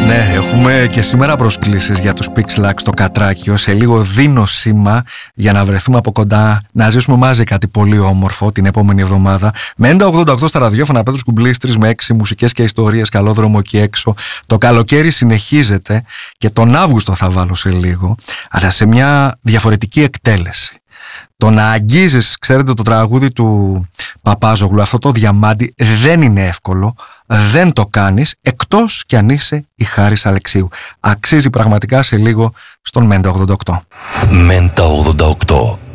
Ναι, έχουμε και σήμερα προσκλήσεις για τους Pixlax στο Κατράκιο. Σε λίγο δίνω σήμα για να βρεθούμε από κοντά, να ζήσουμε μαζί κάτι πολύ όμορφο την επόμενη εβδομάδα. Με 9088 στα ραδιόφωνα, Πέτρος Κουμπλής, 3 με 6 μουσικές και ιστορίες, καλό δρόμο εκεί έξω. Το καλοκαίρι συνεχίζεται και τον Αύγουστο θα βάλω σε λίγο, αλλά σε μια διαφορετική εκτέλεση. Το να αγγίζεις, ξέρετε, το τραγούδι του Παπάζογλου, αυτό το διαμάντι, δεν είναι εύκολο, δεν το κάνεις, εκτός κι αν είσαι η Χάρης Αλεξίου. Αξίζει πραγματικά σε λίγο στον Μέντα 88. Μέντα 88.